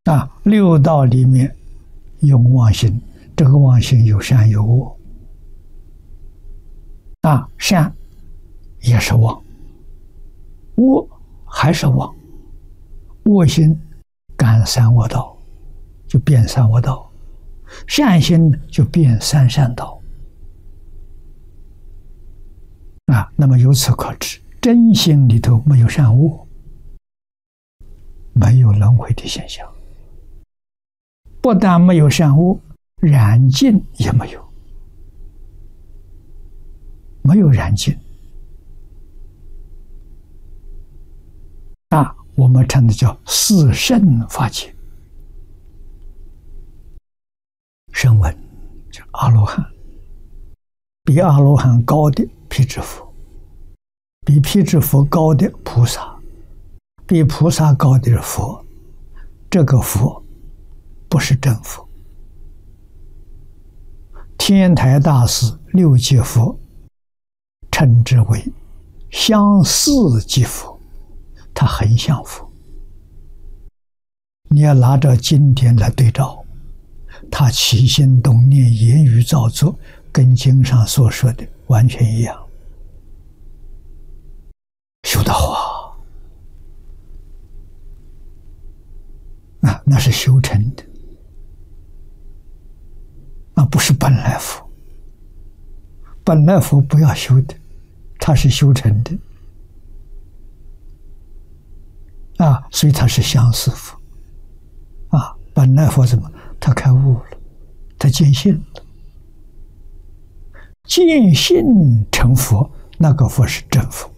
六道里面有妄心，这个妄心有善有恶。善也是妄，恶还是妄，恶心感三恶道，就变三恶道；善心就变三善道。那么由此可知，真心里头没有善恶，没有轮回的现象。不但没有善恶，染净也没有，没有染净。我们称的叫四圣法界。声闻就阿罗汉，比阿罗汉高的辟支佛，比辟支佛高的菩萨，比菩萨高的佛。这个佛不是真佛。天台大师六界佛称之为相似即佛，它很像佛。你要拿着经典来对照，他起心动念、言语造作，跟经上所说的完全一样。修得好那是修成的，不是本来佛。本来佛不要修的，他是修成的所以他是相似佛本来佛怎么？他开悟了，他见性了，见性成佛，那个佛是真佛。